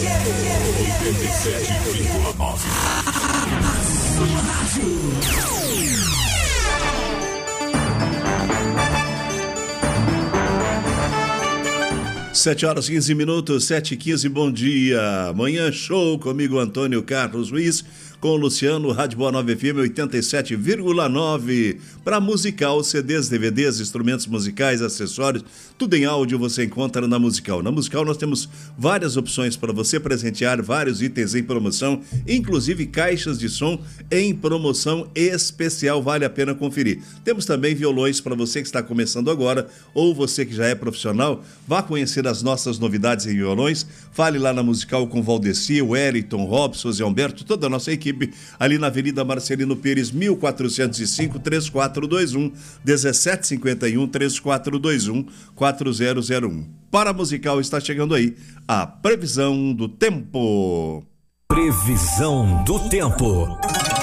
Sete horas 15 minutos, 7h15, bom dia. Manhã show comigo, Antônio Carlos Luiz, com o Luciano, Rádio Boa Nova FM 87,9. Para musical, CDs, DVDs, instrumentos musicais, acessórios, tudo em áudio você encontra na Musical. Na Musical nós temos várias opções para você presentear, vários itens em promoção, inclusive caixas de som em promoção especial, vale a pena conferir. Temos também violões para você que está começando agora ou você que já é profissional, vá conhecer as nossas novidades em violões, fale lá na Musical com o Valdeci, o Wellington, Robson, Zé Humberto, toda a nossa equipe, ali na Avenida Marcelino Pires, 1405, 3421, 1751, 3421, 4001. Para a Musical está chegando aí a previsão do tempo. Previsão do tempo.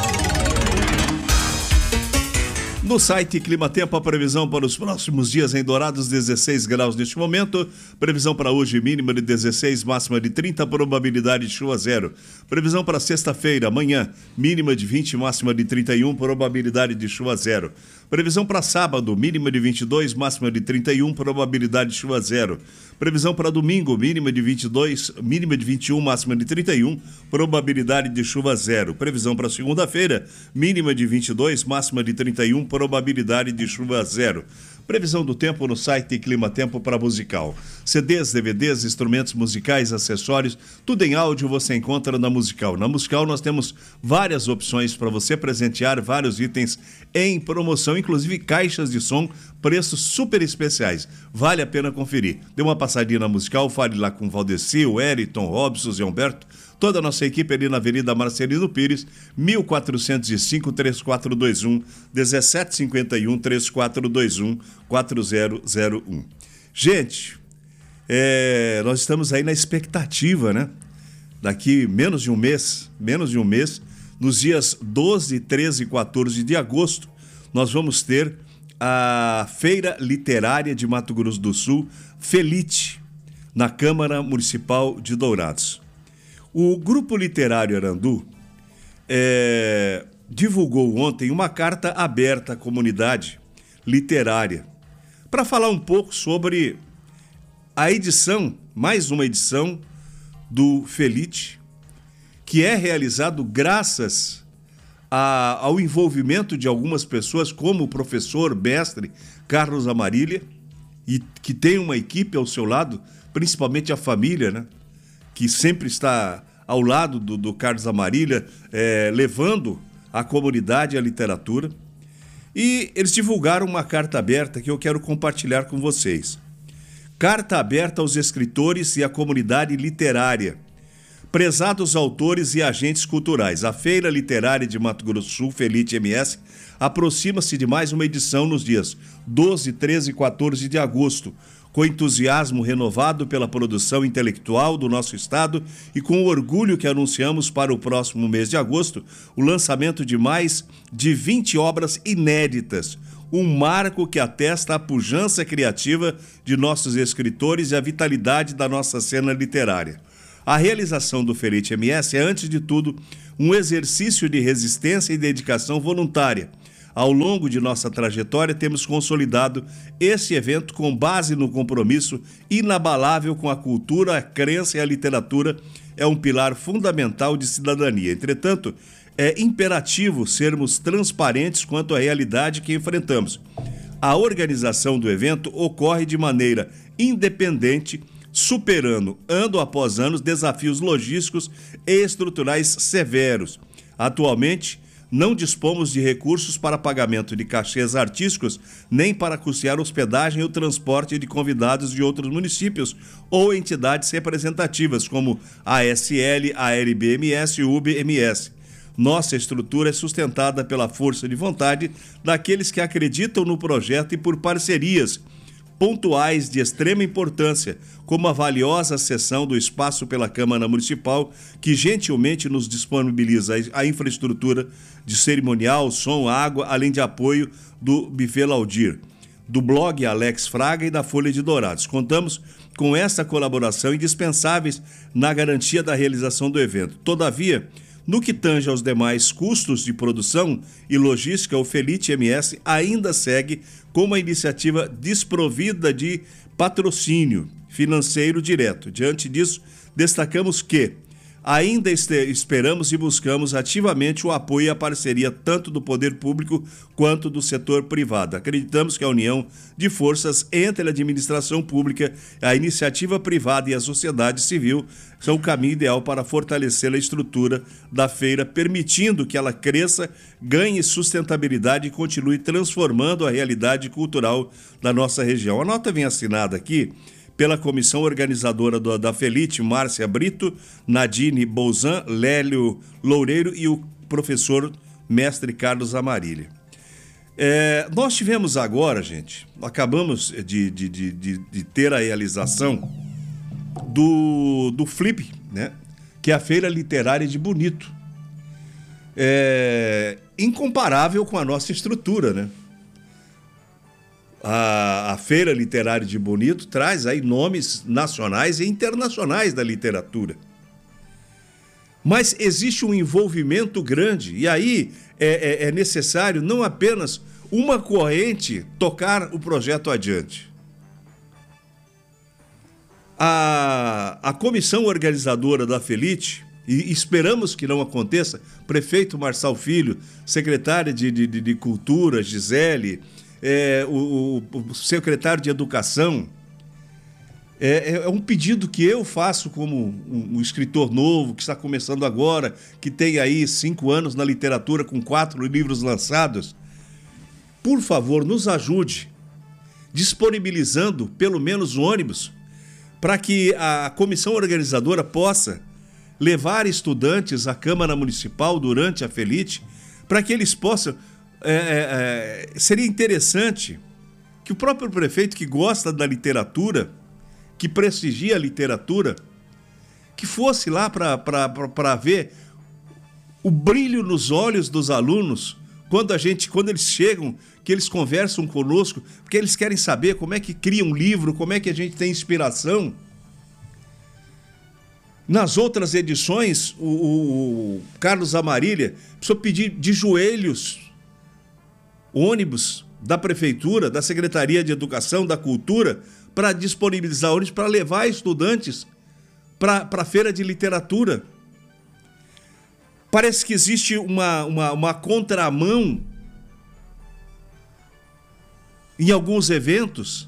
No site Climatempo, a previsão para os próximos dias em Dourados, 16 graus neste momento. Previsão para hoje, mínima de 16, máxima de 30, probabilidade de chuva 0. Previsão para sexta-feira, amanhã, mínima de 20, máxima de 31, probabilidade de chuva 0. Previsão para sábado, mínima de 22, máxima de 31, probabilidade de chuva 0. Previsão para domingo, mínima de 22, mínima de 21, máxima de 31, probabilidade de chuva 0. Previsão para segunda-feira, mínima de 22, máxima de 31, probabilidade de chuva 0. Previsão do tempo no site Climatempo para Musical. CDs, DVDs, instrumentos musicais, acessórios, tudo em áudio você encontra na Musical. Na Musical nós temos várias opções para você presentear, vários itens em promoção, inclusive caixas de som, preços super especiais. Vale a pena conferir. Dê uma passadinha na Musical, fale lá com o Valdeci, o Wellington, Robson, Zé Humberto, toda a nossa equipe ali na Avenida Marcelino Pires, 1405, 3421, 1751, 3421, 4001. Gente, nós estamos aí na expectativa, né? Daqui menos de um mês, nos dias 12, 13 e 14 de agosto, nós vamos ter a Feira Literária de Mato Grosso do Sul, Felite, na Câmara Municipal de Dourados. O Grupo Literário Arandu divulgou ontem uma carta aberta à comunidade literária para falar um pouco sobre a edição, mais uma edição do Felite, que é realizado graças ao envolvimento de algumas pessoas, como o professor mestre Carlos Amarília, e que tem uma equipe ao seu lado, principalmente a família, né? Que sempre está ao lado do Carlos Amarília, levando a comunidade a literatura. E eles divulgaram uma carta aberta que eu quero compartilhar com vocês. Carta aberta aos escritores e à comunidade literária. Prezados autores e agentes culturais, a Feira Literária de Mato Grosso do Sul, Felite MS, aproxima-se de mais uma edição nos dias 12, 13 e 14 de agosto, com entusiasmo renovado pela produção intelectual do nosso estado e com o orgulho que anunciamos para o próximo mês de agosto, o lançamento de mais de 20 obras inéditas, um marco que atesta a pujança criativa de nossos escritores e a vitalidade da nossa cena literária. A realização do Felite MS é, antes de tudo, um exercício de resistência e dedicação voluntária. Ao longo de nossa trajetória, temos consolidado esse evento com base no compromisso inabalável com a cultura, a crença e a literatura. É um pilar fundamental de cidadania. Entretanto, é imperativo sermos transparentes quanto à realidade que enfrentamos. A organização do evento ocorre de maneira independente, superando, ano após ano, desafios logísticos e estruturais severos. Atualmente, não dispomos de recursos para pagamento de cachês artísticos, nem para custear hospedagem ou transporte de convidados de outros municípios ou entidades representativas, como a ASL, a LBMS e o UBMS. Nossa estrutura é sustentada pela força de vontade daqueles que acreditam no projeto e por parcerias pontuais de extrema importância, como a valiosa cessão do espaço pela Câmara Municipal, que gentilmente nos disponibiliza a infraestrutura de cerimonial, som, água, além de apoio do Buffet Laudir, do blog Alex Fraga e da Folha de Dourados. Contamos com essa colaboração indispensáveis na garantia da realização do evento. Todavia, no que tange aos demais custos de produção e logística, o Felite MS ainda segue com uma iniciativa desprovida de patrocínio financeiro direto. Diante disso, destacamos que ainda esperamos e buscamos ativamente o apoio e a parceria tanto do poder público quanto do setor privado. Acreditamos que a união de forças entre a administração pública, a iniciativa privada e a sociedade civil são o caminho ideal para fortalecer a estrutura da feira, permitindo que ela cresça, ganhe sustentabilidade e continue transformando a realidade cultural da nossa região. A nota vem assinada aqui pela comissão organizadora da Felite, Márcia Brito, Nadine Bouzan, Lélio Loureiro e o professor mestre Carlos Amarília. Nós tivemos agora, gente, acabamos de ter a realização do Flip, né? Que é a Feira Literária de Bonito. Incomparável com a nossa estrutura, né? A Feira Literária de Bonito traz aí nomes nacionais e internacionais da literatura. Mas existe um envolvimento grande, e aí é necessário não apenas uma corrente tocar o projeto adiante. A comissão organizadora da Felite, e esperamos que não aconteça, prefeito Marçal Filho, secretária de Cultura, Gisele, o secretário de Educação, é um pedido que eu faço como um escritor novo, que está começando agora, que tem aí 5 anos na literatura com 4 livros lançados. Por favor, nos ajude, disponibilizando pelo menos ônibus, para que a comissão organizadora possa levar estudantes à Câmara Municipal durante a Felite, para que eles possam... seria interessante que o próprio prefeito, que gosta da literatura, que prestigia a literatura, que fosse lá para ver o brilho nos olhos dos alunos quando eles chegam, que eles conversam conosco, porque eles querem saber como é que cria um livro, como é que a gente tem inspiração. Nas outras edições, o Carlos Amarília precisou pedir de joelhos ônibus da Prefeitura, da Secretaria de Educação, da Cultura, para disponibilizar ônibus para levar estudantes para a Feira de Literatura. Parece que existe uma contramão em alguns eventos.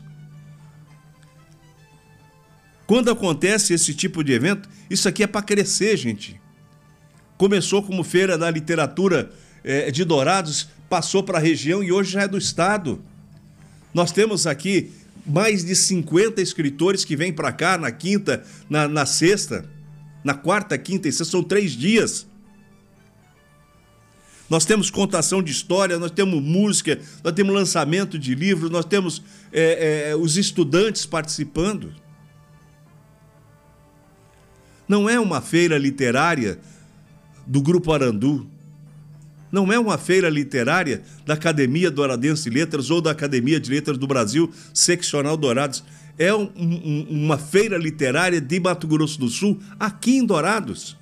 Quando acontece esse tipo de evento, isso aqui é para crescer, gente. Começou como Feira da Literatura de Dourados, passou para a região e hoje já é do estado. Nós temos aqui mais de 50 escritores que vêm para cá na quinta, na sexta, na quarta, quinta e sexta, são 3 dias. Nós temos contação de história, nós temos música, nós temos lançamento de livros, nós temos os estudantes participando. Não é uma feira literária do Grupo Arandu. Não é uma feira literária da Academia Douradense de Letras ou da Academia de Letras do Brasil, Seccional Dourados. É uma feira literária de Mato Grosso do Sul, aqui em Dourados.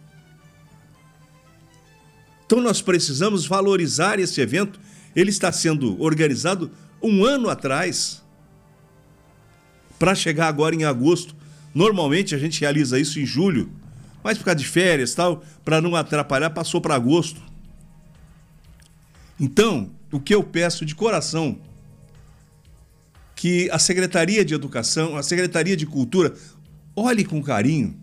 Então nós precisamos valorizar esse evento. Ele está sendo organizado 1 ano atrás, para chegar agora em agosto. Normalmente a gente realiza isso em julho, mas por causa de férias e tal, para não atrapalhar, passou para agosto. Então, o que eu peço de coração, que a Secretaria de Educação, a Secretaria de Cultura, olhe com carinho.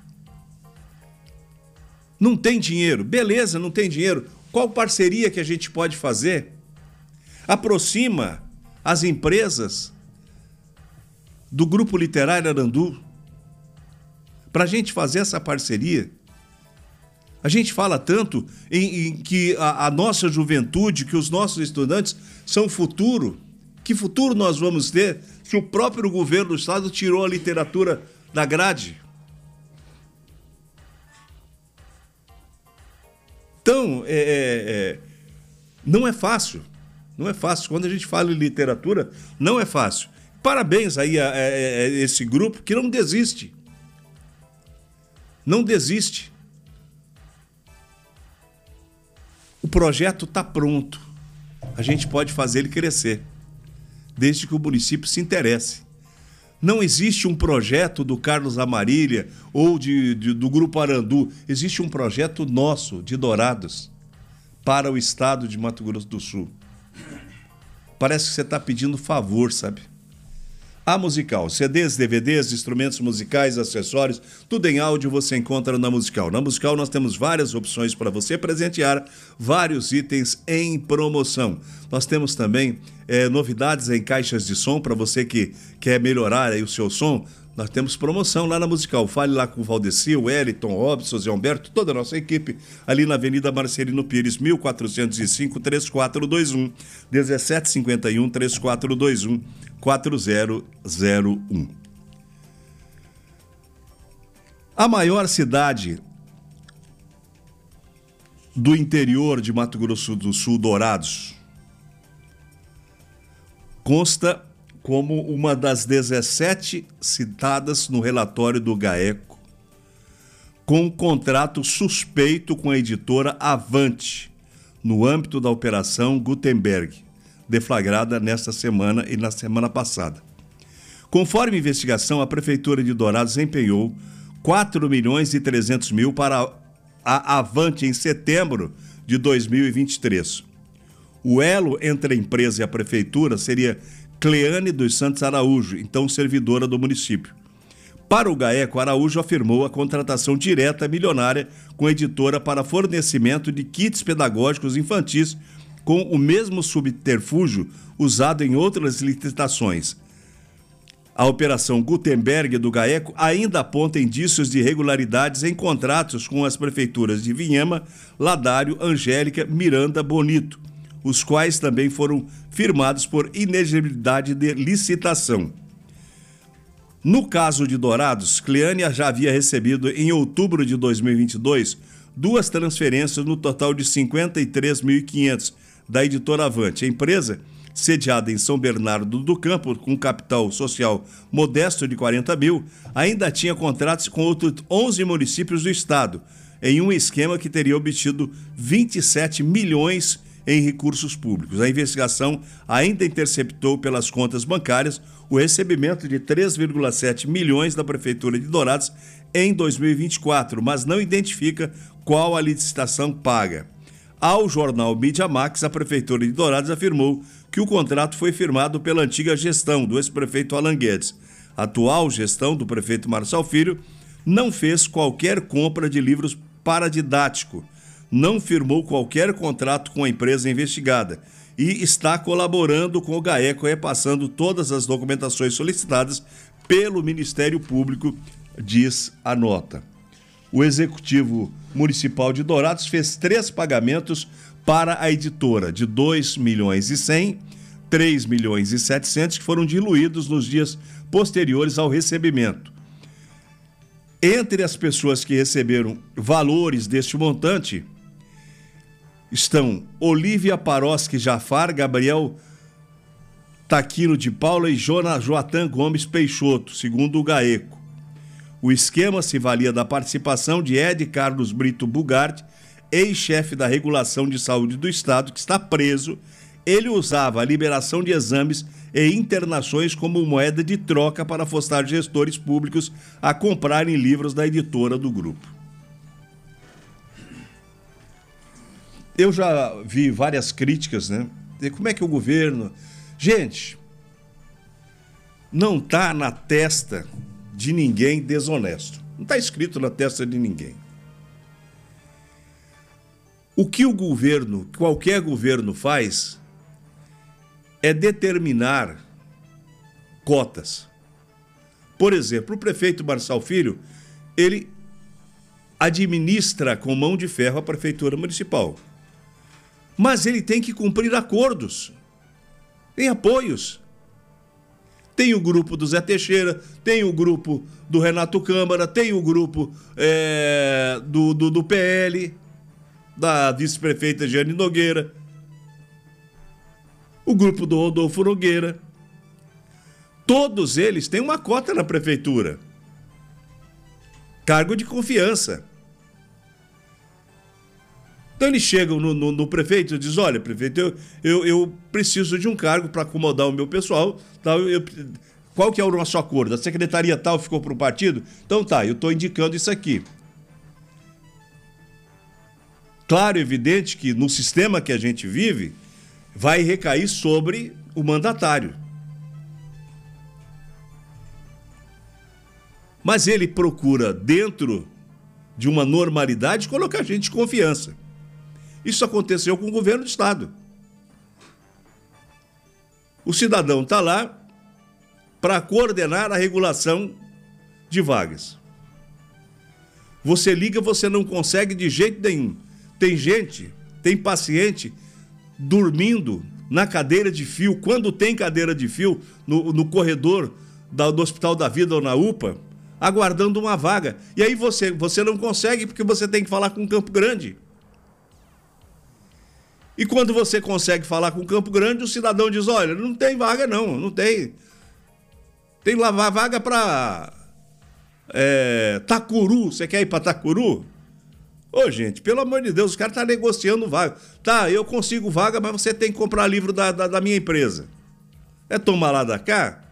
Não tem dinheiro? Beleza, não tem dinheiro. Qual parceria que a gente pode fazer? Aproxima as empresas do Grupo Literário Arandu para a gente fazer essa parceria. A gente fala tanto em que a nossa juventude, que os nossos estudantes são o futuro. Que futuro nós vamos ter se o próprio governo do estado tirou a literatura da grade? Então, não é fácil. Não é fácil. Quando a gente fala em literatura, não é fácil. Parabéns aí a esse grupo que não desiste. Não desiste. O projeto está pronto. A gente pode fazer ele crescer, desde que o município se interesse. Não existe um projeto do Carlos Amarília ou do Grupo Arandu. Existe um projeto nosso, de Dourados, para o estado de Mato Grosso do Sul. Parece que você está pedindo favor, sabe? A Musical, CDs, DVDs, instrumentos musicais, acessórios, tudo em áudio você encontra na Musical. Na Musical nós temos várias opções para você presentear, vários itens em promoção. Nós temos também novidades em caixas de som para você que quer melhorar aí o seu som. Nós temos promoção lá na Musical. Fale lá com o Valdeci, o Wellington, Robson, Zé Humberto, toda a nossa equipe, ali na Avenida Marcelino Pires, 1405-3421, 1751-3421-4001. A maior cidade do interior de Mato Grosso do Sul, Dourados, consta como uma das 17 citadas no relatório do GAECO, com um contrato suspeito com a editora Avante, no âmbito da Operação Gutenberg, deflagrada nesta semana e na semana passada. Conforme a investigação, a Prefeitura de Dourados empenhou 4.300.000 para a Avante em setembro de 2023. O elo entre a empresa e a Prefeitura seria Cleane dos Santos Araújo, então servidora do município. Para o GAECO, Araújo afirmou a contratação direta milionária com a editora para fornecimento de kits pedagógicos infantis com o mesmo subterfúgio usado em outras licitações. A Operação Gutenberg do GAECO ainda aponta indícios de irregularidades em contratos com as prefeituras de Vinhema, Ladário, Angélica, Miranda, Bonito, os quais também foram firmados por inexigibilidade de licitação. No caso de Dourados, Cleane já havia recebido, em outubro de 2022, 2 transferências no total de 53.500 da editora Avante. A empresa, sediada em São Bernardo do Campo, com capital social modesto de 40 mil, ainda tinha contratos com outros 11 municípios do estado, em um esquema que teria obtido 27 milhões em recursos públicos. A investigação ainda interceptou pelas contas bancárias o recebimento de 3,7 milhões da Prefeitura de Dourados em 2024, mas não identifica qual a licitação paga. Ao jornal Mídia Max, a Prefeitura de Dourados afirmou que o contrato foi firmado pela antiga gestão do ex-prefeito Alan Guedes. A atual gestão do prefeito Marçal Filho não fez qualquer compra de livros paradidático, não firmou qualquer contrato com a empresa investigada e está colaborando com o GAECO, repassando todas as documentações solicitadas pelo Ministério Público, diz a nota. O Executivo Municipal de Dourados fez 3 pagamentos para a editora, de 2.100.000, 3.700.000, que foram diluídos nos dias posteriores ao recebimento. Entre as pessoas que receberam valores deste montante estão Olívia Paroski Jafar, Gabriel Taquino de Paula e Joatan Gomes Peixoto, segundo o GAECO. O esquema se valia da participação de Ed Carlos Brito Bugatti, ex-chefe da Regulação de Saúde do Estado, que está preso. Ele usava a liberação de exames e internações como moeda de troca para forçar gestores públicos a comprarem livros da editora do grupo. Eu já vi várias críticas, né? De como é que o governo... Gente, não está na testa de ninguém desonesto. Não está escrito na testa de ninguém. O que o governo, qualquer governo faz, é determinar cotas. Por exemplo, o prefeito Marçal Filho, ele administra com mão de ferro a prefeitura municipal. Mas ele tem que cumprir acordos, tem apoios. Tem o grupo do Zé Teixeira, tem o grupo do Renato Câmara, tem o grupo do PL, da vice-prefeita Jane Nogueira, o grupo do Rodolfo Nogueira. Todos eles têm uma cota na prefeitura. Cargo de confiança. Então eles chegam no prefeito e dizem, olha, prefeito, eu preciso de um cargo para acomodar o meu pessoal. Tá, qual que é o nosso acordo? A secretaria tal ficou para o partido? Então tá, eu estou indicando isso aqui. Claro, evidente que no sistema que a gente vive, vai recair sobre o mandatário. Mas ele procura, dentro de uma normalidade, colocar gente de confiança. Isso aconteceu com o governo do Estado. O cidadão está lá para coordenar a regulação de vagas. Você liga, você não consegue de jeito nenhum. Tem gente, tem paciente dormindo na cadeira de fio, quando tem cadeira de fio, no corredor do Hospital da Vida ou na UPA, aguardando uma vaga. E aí você não consegue porque você tem que falar com Campo Grande. E quando você consegue falar com Campo Grande, o cidadão diz, olha, não tem vaga não tem. Tem lá vaga para Tacuru, você quer ir para Tacuru? Ô, gente, pelo amor de Deus, os caras estão negociando vaga. Tá, eu consigo vaga, mas você tem que comprar livro da minha empresa. É tomar lá da cá?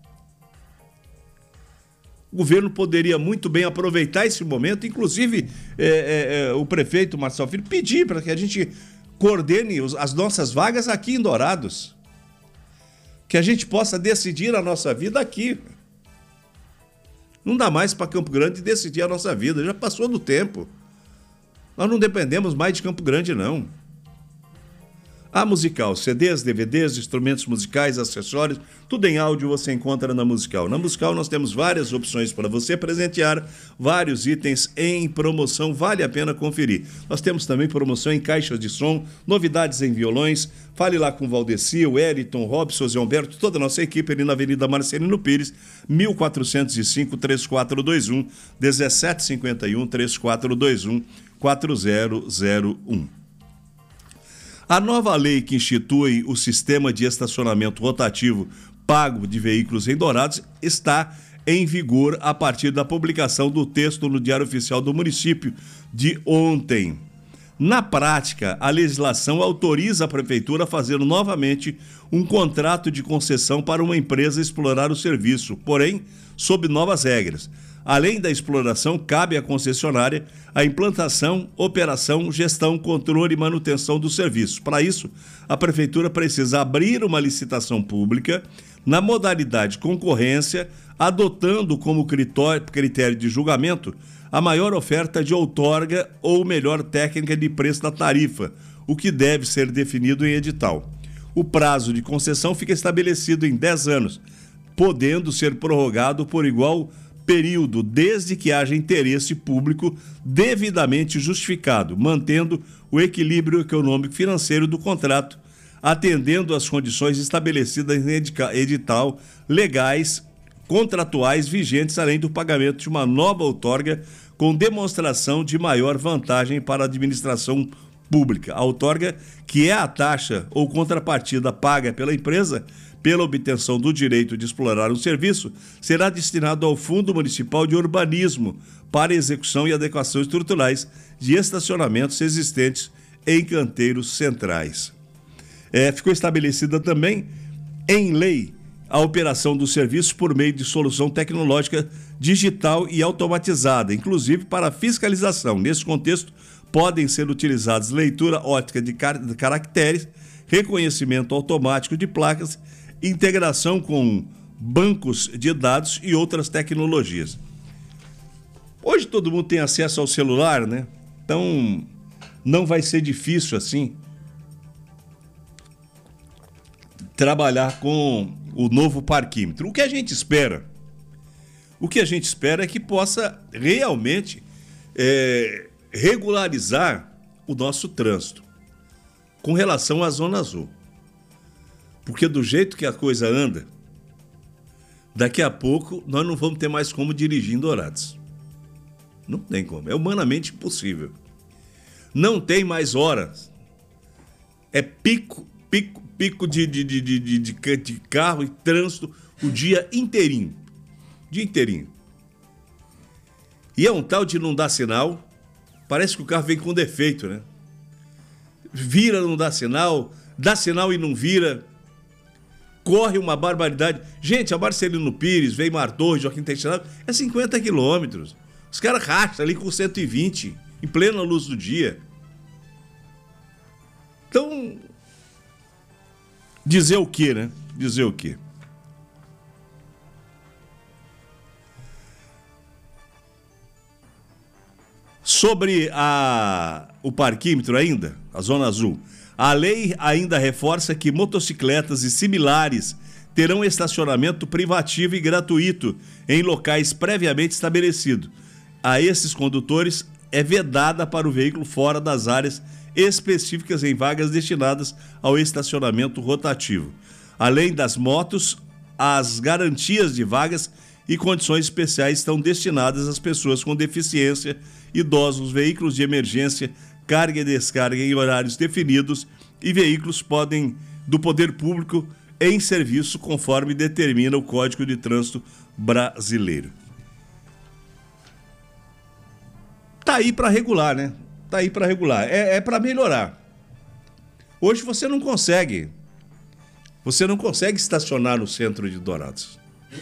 O governo poderia muito bem aproveitar esse momento, inclusive o prefeito Marcelo Filho pedir para que a gente coordene as nossas vagas aqui em Dourados. Que a gente possa decidir a nossa vida aqui. Não dá mais para Campo Grande decidir a nossa vida, já passou do tempo. Nós não dependemos mais de Campo Grande, não. A Musical, CDs, DVDs, instrumentos musicais, acessórios, tudo em áudio você encontra na Musical. Na Musical nós temos várias opções para você presentear, vários itens em promoção, vale a pena conferir. Nós temos também promoção em caixas de som, novidades em violões. Fale lá com o Valdeci, o Wellington, Robson, Zé Humberto, toda a nossa equipe ali na Avenida Marcelino Pires, 1405-3421, 1751-3421-4001. A nova lei que institui o sistema de estacionamento rotativo pago de veículos em Dourados está em vigor a partir da publicação do texto no Diário Oficial do Município de ontem. Na prática, a legislação autoriza a Prefeitura a fazer novamente um contrato de concessão para uma empresa explorar o serviço, porém, sob novas regras. Além da exploração, cabe à concessionária a implantação, operação, gestão, controle e manutenção do serviço. Para isso, a Prefeitura precisa abrir uma licitação pública na modalidade concorrência, adotando como critério de julgamento a maior oferta de outorga ou melhor técnica de preço da tarifa, o que deve ser definido em edital. O prazo de concessão fica estabelecido em 10 anos, podendo ser prorrogado por igual período, desde que haja interesse público devidamente justificado, mantendo o equilíbrio econômico-financeiro do contrato, atendendo às condições estabelecidas em edital, legais, contratuais vigentes, além do pagamento de uma nova outorga com demonstração de maior vantagem para a administração pública. A outorga, que é a taxa ou contrapartida paga pela empresa pela obtenção do direito de explorar um serviço, será destinado ao Fundo Municipal de Urbanismo para execução e adequação estruturais de estacionamentos existentes em canteiros centrais. Ficou estabelecida também, em lei, a operação do serviço por meio de solução tecnológica digital e automatizada, inclusive para fiscalização. Nesse contexto, podem ser utilizados leitura óptica de caracteres, reconhecimento automático de placas, integração com bancos de dados e outras tecnologias. Hoje todo mundo tem acesso ao celular, né? Então não vai ser difícil assim trabalhar com o novo parquímetro. O que a gente espera é que possa realmente regularizar o nosso trânsito com relação à Zona Azul. Porque do jeito que a coisa anda, daqui a pouco nós não vamos ter mais como dirigir em Dourados. Não tem como, é humanamente impossível. Não tem mais horas. É pico de carro e trânsito o dia inteirinho. Dia inteirinho. E é um tal de não dar sinal. Parece que o carro vem com defeito, né? Vira, não dá sinal e não vira. Corre uma barbaridade. Gente, a Marcelino Pires, Weimar Torres, Joaquim Teixeira, é 50 quilômetros. Os caras racham ali com 120, em plena luz do dia. Então, dizer o quê, né? Dizer o quê? Sobre o parquímetro ainda, a Zona Azul, a lei ainda reforça que motocicletas e similares terão estacionamento privativo e gratuito em locais previamente estabelecidos. A esses condutores é vedada para o veículo fora das áreas específicas em vagas destinadas ao estacionamento rotativo. Além das motos, as garantias de vagas e condições especiais estão destinadas às pessoas com deficiência, idosos, veículos de emergência, carga e descarga em horários definidos e veículos do poder público em serviço conforme determina o Código de Trânsito Brasileiro. Tá aí para regular, né? Tá aí para regular. É para melhorar. Hoje você não consegue estacionar no centro de Dourados.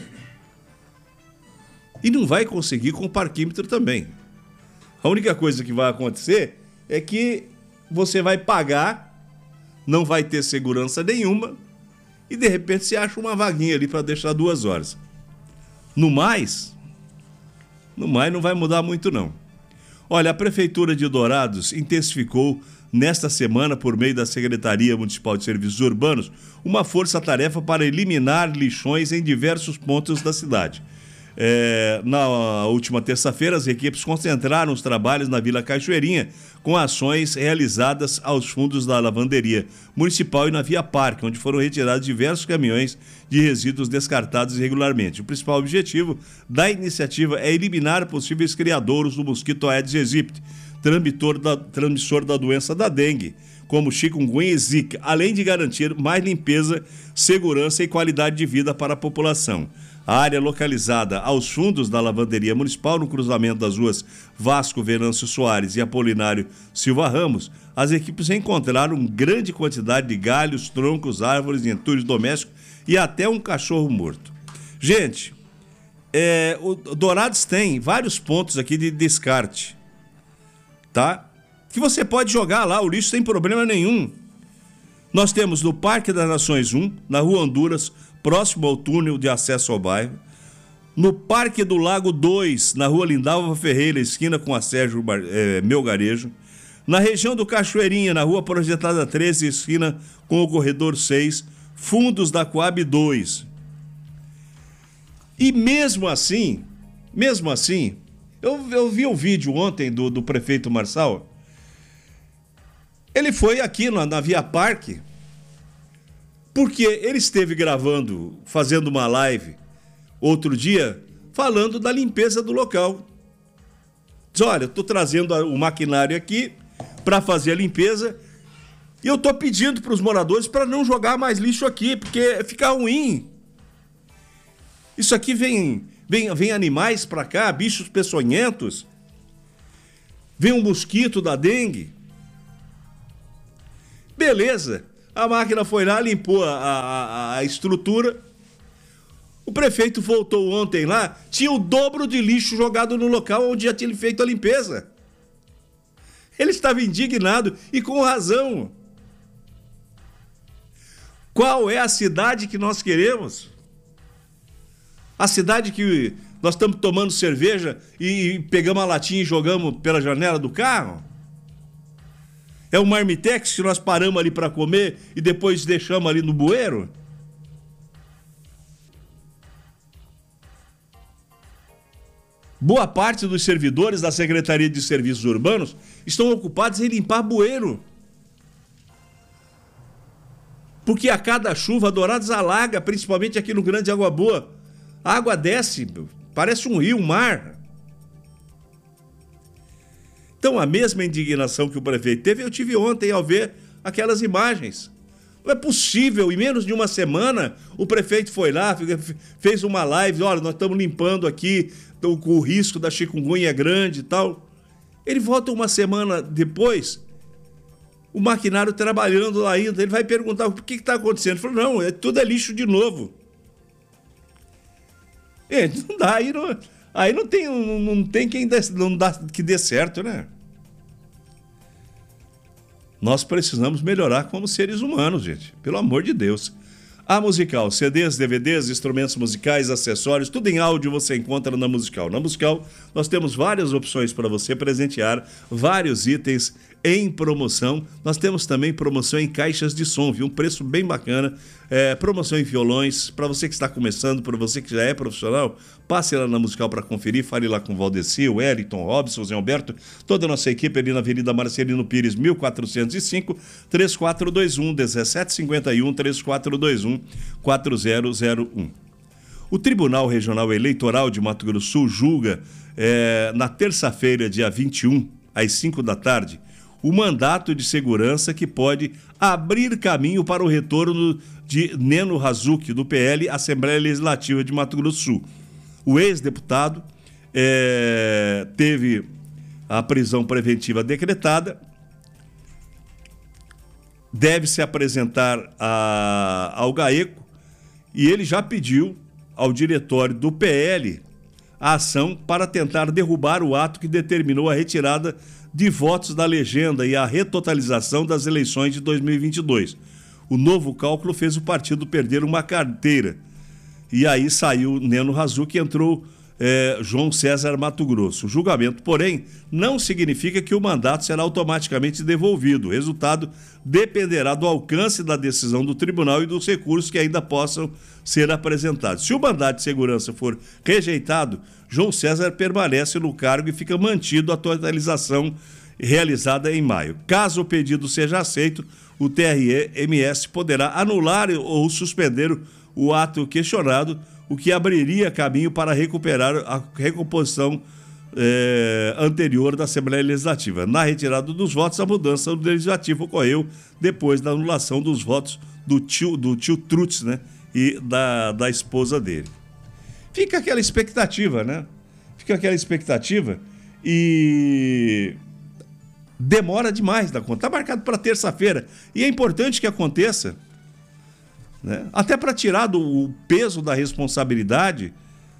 E não vai conseguir com o parquímetro também. A única coisa que vai acontecer é que você vai pagar, não vai ter segurança nenhuma e de repente você acha uma vaguinha ali para deixar 2 horas. No mais não vai mudar muito não. Olha, a Prefeitura de Dourados intensificou nesta semana, por meio da Secretaria Municipal de Serviços Urbanos, uma força-tarefa para eliminar lixões em diversos pontos da cidade. Na última terça-feira, as equipes concentraram os trabalhos na Vila Cachoeirinha, com ações realizadas aos fundos da lavanderia municipal e na Via Parque, onde foram retirados diversos caminhões de resíduos descartados irregularmente. O principal objetivo da iniciativa é eliminar possíveis criadouros do mosquito Aedes aegypti, transmissor da doença da dengue, como chikungunya e zika, além de garantir mais limpeza, segurança e qualidade de vida para a população. A área localizada aos fundos da lavanderia municipal, no cruzamento das ruas Vasco Venâncio Soares e Apolinário Silva Ramos, as equipes encontraram grande quantidade de galhos, troncos, árvores, entulhos domésticos e até um cachorro morto. Gente, o Dourados tem vários pontos aqui de descarte, tá? Que você pode jogar lá o lixo sem problema nenhum. Nós temos no Parque das Nações 1, na Rua Honduras, próximo ao túnel de acesso ao bairro. No Parque do Lago 2, na Rua Lindalva Ferreira, esquina com a Sérgio Melgarejo. Na região do Cachoeirinha, na Rua Projetada 13, esquina com o Corredor 6, fundos da Coab 2. E mesmo assim, eu vi o vídeo ontem do prefeito Marçal. Ele foi aqui na Via Parque, porque ele esteve gravando, fazendo uma live outro dia, falando da limpeza do local. Diz, olha, eu estou trazendo o maquinário aqui para fazer a limpeza e eu estou pedindo para os moradores para não jogar mais lixo aqui, porque fica ruim. Isso aqui vem animais para cá, bichos peçonhentos, vem um mosquito da dengue. Beleza, a máquina foi lá, limpou a estrutura. O prefeito voltou ontem lá, tinha o dobro de lixo jogado no local onde já tinha feito a limpeza. Ele estava indignado e com razão. Qual é a cidade que nós queremos? A cidade que nós estamos tomando cerveja e pegamos a latinha e jogamos pela janela do carro? É o marmitex que nós paramos ali para comer e depois deixamos ali no bueiro? Boa parte dos servidores da Secretaria de Serviços Urbanos estão ocupados em limpar bueiro. Porque a cada chuva, Dourados alaga, principalmente aqui no Grande Água Boa. A água desce, parece um rio, um mar. Então, a mesma indignação que o prefeito teve, eu tive ontem ao ver aquelas imagens Não é possível, em menos de uma semana, o prefeito foi lá, fez uma live, olha, nós estamos limpando aqui, então, o risco da chikungunya é grande e tal. Ele volta uma semana depois, o maquinário trabalhando lá ainda, ele vai perguntar o que está acontecendo. Ele falou, não, tudo é lixo de novo. Não dá, aí não tem quem não dá que dê certo, né? Nós precisamos melhorar como seres humanos, gente. Pelo amor de Deus. A Musical, CDs, DVDs, instrumentos musicais, acessórios, tudo em áudio você encontra na Musical. Na Musical, nós temos várias opções para você presentear, vários itens em promoção. Nós temos também promoção em caixas de som, viu? Um preço bem bacana. Promoção em violões. Para você que está começando, para você que já é profissional, passe lá na Musical para conferir. Fale lá com o Valdeci, o Wellington, Robson, o Zé Alberto, toda a nossa equipe ali na Avenida Marcelino Pires, 1405, 3421-1751, 3421-4001. O Tribunal Regional Eleitoral de Mato Grosso do Sul julga, na terça-feira, dia 21, às 5 da tarde, o mandato de segurança que pode abrir caminho para o retorno de Neno Razuki, do PL, Assembleia Legislativa de Mato Grosso do Sul. O ex-deputado teve a prisão preventiva decretada, deve se apresentar ao GAECO e ele já pediu ao diretório do PL a ação para tentar derrubar o ato que determinou a retirada de votos da legenda e a retotalização das eleições de 2022. O novo cálculo fez o partido perder uma carteira. E aí saiu Neno Razuki e entrou João César Mato Grosso. O julgamento, porém, não significa que o mandato será automaticamente devolvido. O resultado dependerá do alcance da decisão do tribunal e dos recursos que ainda possam ser apresentados. Se o mandato de segurança for rejeitado, João César permanece no cargo e fica mantido a totalização realizada em maio. Caso o pedido seja aceito, o TRE-MS poderá anular ou suspender o ato questionado, o que abriria caminho para recuperar a recomposição anterior da Assembleia Legislativa. Na retirada dos votos, a mudança do Legislativo ocorreu depois da anulação dos votos do tio Trutz, né? E da esposa dele. Fica aquela expectativa, né? E demora demais da conta. Está marcado para terça-feira. E é importante que aconteça, né? Até para tirar o peso da responsabilidade.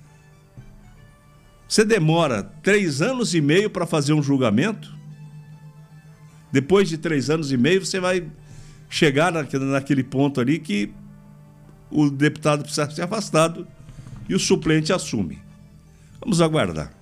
Você demora 3 anos e meio para fazer um julgamento. Depois de 3 anos e meio, você vai chegar naquele ponto ali que o deputado precisa ser afastado e o suplente assume. Vamos aguardar.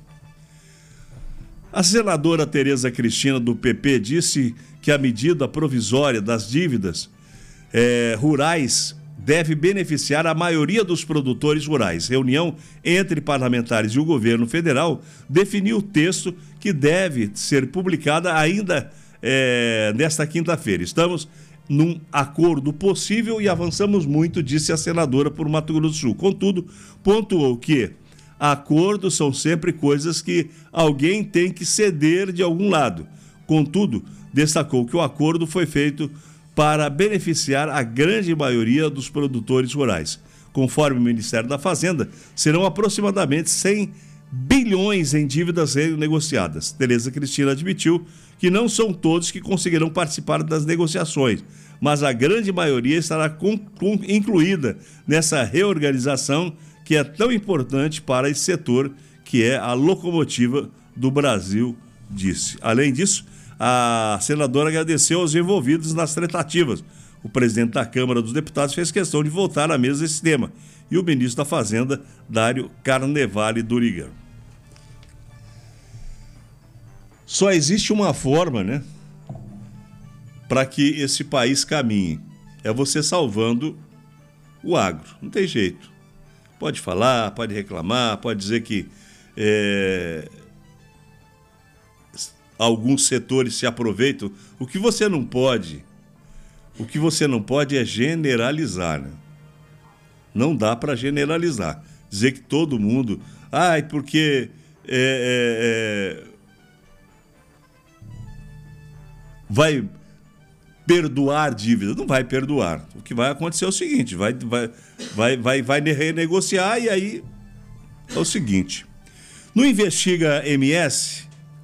A senadora Tereza Cristina, do PP, disse que a medida provisória das dívidas rurais deve beneficiar a maioria dos produtores rurais. Reunião entre parlamentares e o governo federal definiu o texto que deve ser publicado ainda nesta quinta-feira. Estamos num acordo possível e avançamos muito, disse a senadora por Mato Grosso do Sul. Contudo, pontuou que acordos são sempre coisas que alguém tem que ceder de algum lado. Contudo, destacou que o acordo foi feito para beneficiar a grande maioria dos produtores rurais. Conforme o Ministério da Fazenda, serão aproximadamente 100 bilhões em dívidas renegociadas. Tereza Cristina admitiu que não são todos que conseguirão participar das negociações, mas a grande maioria estará incluída nessa reorganização que é tão importante para esse setor, que é a locomotiva do Brasil, disse. Além disso, a senadora agradeceu aos envolvidos nas tratativas. O presidente da Câmara dos Deputados fez questão de voltar à mesa desse tema, e o ministro da Fazenda, Dário Carnevale Durigan. Só existe uma forma, né, para que esse país caminhe. É você salvando o agro. Não tem jeito. Pode falar, pode reclamar, pode dizer que alguns setores se aproveitam. O que você não pode é generalizar, né? Não dá para generalizar. Dizer que todo mundo... porque... vai perdoar dívida. Não vai perdoar. O que vai acontecer é o seguinte, vai renegociar e aí é o seguinte. No Investiga MS,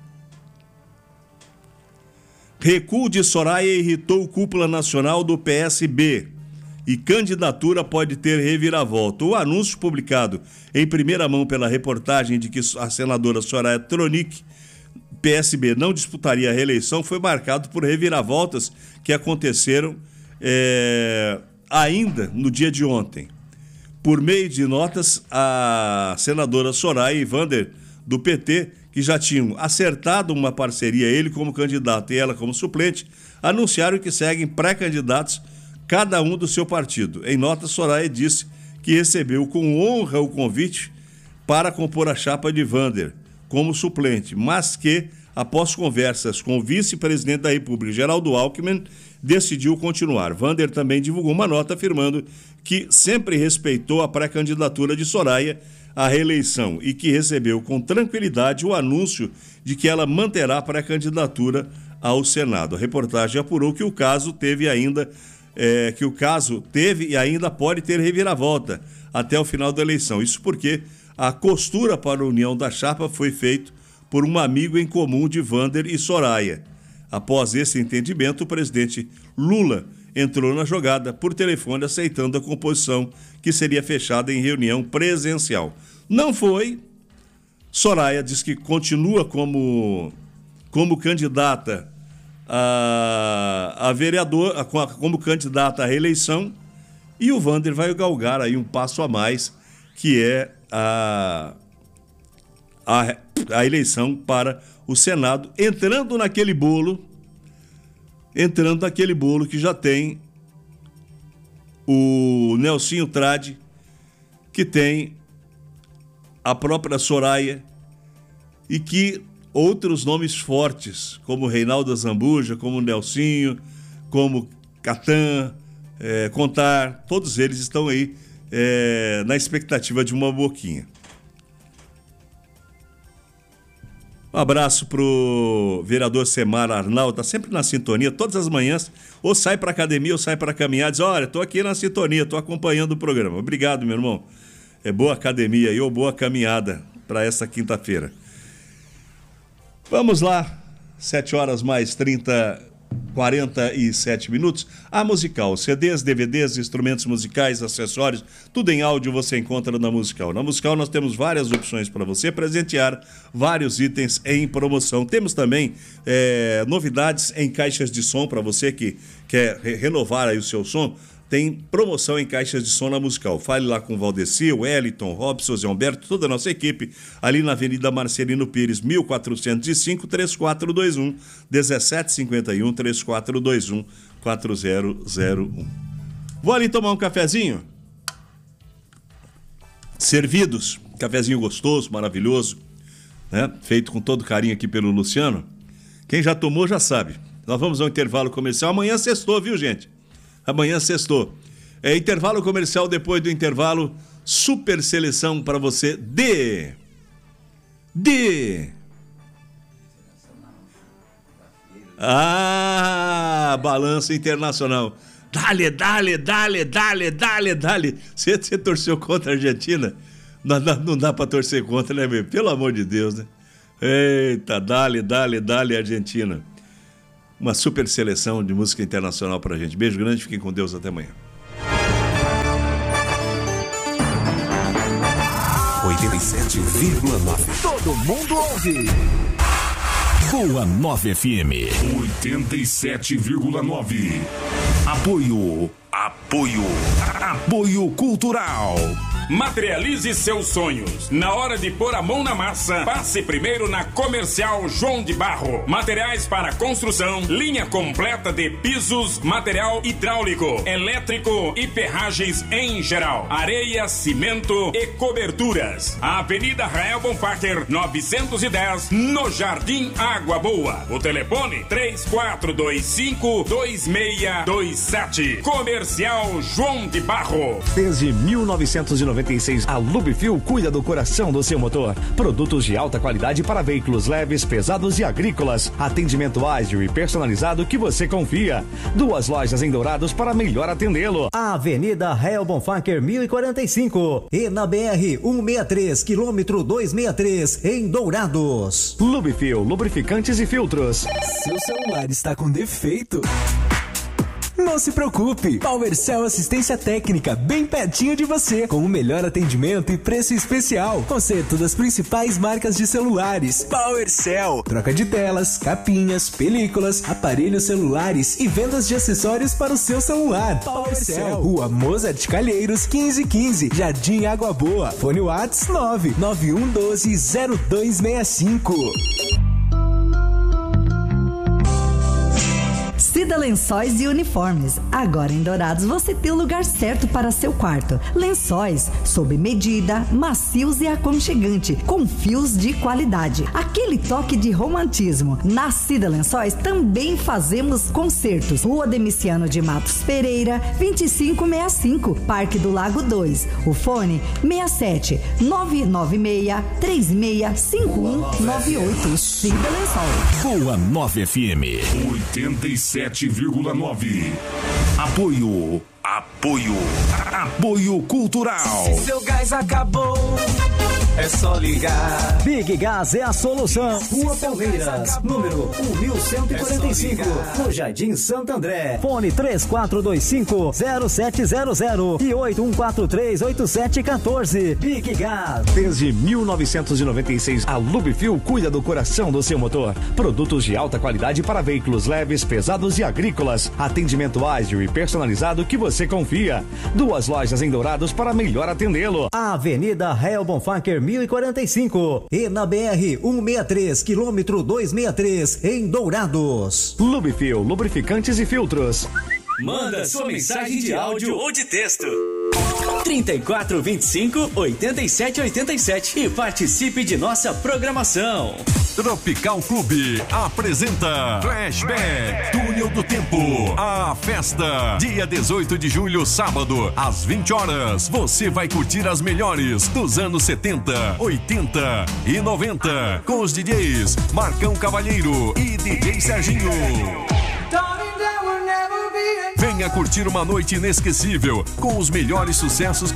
recuo de Soraya irritou cúpula nacional do PSB e candidatura pode ter reviravolta. O anúncio publicado em primeira mão pela reportagem de que a senadora Soraya Tronic, PSB, não disputaria a reeleição foi marcado por reviravoltas que aconteceram ainda no dia de ontem. Por meio de notas, a senadora Soraya e Vander, do PT, que já tinham acertado uma parceria, ele como candidato e ela como suplente, anunciaram que seguem pré-candidatos, cada um do seu partido. Em nota, Soraya disse que recebeu com honra o convite para compor a chapa de Vander como suplente, mas que, após conversas com o vice-presidente da República, Geraldo Alckmin, decidiu continuar. Vander também divulgou uma nota afirmando que sempre respeitou a pré-candidatura de Soraya à reeleição e que recebeu com tranquilidade o anúncio de que ela manterá a pré-candidatura ao Senado. A reportagem apurou que o caso teve e ainda pode ter reviravolta até o final da eleição. Isso porque a costura para a união da chapa foi feita por um amigo em comum de Vander e Soraya. Após esse entendimento, o presidente Lula entrou na jogada por telefone aceitando a composição que seria fechada em reunião presencial. Não foi. Soraya diz que continua como candidata a vereador, como candidata à reeleição, e o Vander vai galgar aí um passo a mais, que é a eleição para o Senado, entrando naquele bolo que já tem o Nelsinho Trade, que tem a própria Soraya e que outros nomes fortes, como Reinaldo Zambuja, como Nelsinho, como Catan, Contar, todos eles estão aí na expectativa de uma boquinha. Um abraço pro vereador Semar Arnaldo, tá sempre na sintonia, todas as manhãs, ou sai pra academia ou sai pra caminhar, diz, olha, tô aqui na sintonia, tô acompanhando o programa. Obrigado, meu irmão. É boa academia aí, ou boa caminhada para essa quinta-feira. Vamos lá, 7 horas mais 47 minutos. A Musical, CDs, DVDs, instrumentos musicais, acessórios, tudo em áudio você encontra na Musical. Na Musical nós temos várias opções para você presentear, vários itens em promoção. Temos também novidades em caixas de som para você que quer renovar aí o seu som. Tem promoção em caixas de som na Musical. Fale lá com o Valdeci, o Wellington, Robson, Zé Humberto, toda a nossa equipe, ali na Avenida Marcelino Pires, 1405, 3421 1751 3421 4001. Vou ali tomar um cafezinho. Servidos, cafezinho gostoso, maravilhoso, né? Feito com todo carinho aqui pelo Luciano. Quem já tomou já sabe. Nós vamos ao intervalo comercial. Amanhã sextou, viu, gente? Amanhã sextou. Intervalo comercial, depois do intervalo, super seleção para você Balanço Internacional. Dale. Você torceu contra a Argentina? Não dá para torcer contra, né, meu? Pelo amor de Deus, né? Eita, dale, Argentina. Uma super seleção de música internacional pra gente. Beijo grande, fiquem com Deus, até amanhã. 87,9. Todo mundo ouve. Boa 9 FM. 87,9. Apoio Cultural. Materialize seus sonhos. Na hora de pôr a mão na massa, passe primeiro na Comercial João de Barro. Materiais para construção, linha completa de pisos, material hidráulico, elétrico e ferragens em geral. Areia, cimento e coberturas. A Avenida Rael Bonfacher, 910, no Jardim Água Boa. O telefone 3425-2627. Comercial João de Barro. Desde 1990 1996, a Lubifil cuida do coração do seu motor. Produtos de alta qualidade para veículos leves, pesados e agrícolas. Atendimento ágil e personalizado que você confia. 2 lojas em Dourados para melhor atendê-lo. Avenida Réal Bonfáquer 1045 e na BR 163, quilômetro 263, em Dourados. Lubifil, lubrificantes e filtros. Seu celular está com defeito? Não se preocupe, PowerCell Assistência Técnica, bem pertinho de você, com o melhor atendimento e preço especial. Conserto das principais marcas de celulares. PowerCell, troca de telas, capinhas, películas, aparelhos celulares e vendas de acessórios para o seu celular. PowerCell, Rua Mozart Calheiros, 1515, Jardim Água Boa. Fone Whats 991120265. Cida Lençóis e Uniformes. Agora em Dourados você tem o lugar certo para seu quarto. Lençóis sob medida, macios e aconchegante, com fios de qualidade. Aquele toque de romantismo. Na Cida Lençóis também fazemos concertos. Rua Demiciano de Matos Pereira, 2565, Parque do Lago 2. O fone 67 996 365198. Cida Lençóis. Boa 9 FM 87,9. Apoio cultural. Se seu gás acabou, é só ligar. Big Gas é a solução. Rua Palmeiras, número 1145, no Jardim Santo André. Fone 3425-0700 e 8143-8714. Big Gas. Desde 1996, a Lubifil cuida do coração do seu motor. Produtos de alta qualidade para veículos leves, pesados e agrícolas. Atendimento ágil e personalizado que você confia. 2 lojas em Dourados para melhor atendê-lo. Avenida Réal Bonfáquer 1045 e na BR 163, quilômetro 263, em Dourados. Lubifil, lubrificantes e filtros. Manda sua mensagem de áudio ou de texto. 3425-8787 e participe de nossa programação. Tropical Clube apresenta Flashback Túnel do Tempo, a festa. Dia 18 de julho, sábado, às 20 horas. Você vai curtir as melhores dos anos 70, 80 e 90 com os DJs Marcão Cavalheiro e DJ Serginho. Venha curtir uma noite inesquecível com os melhores sucessos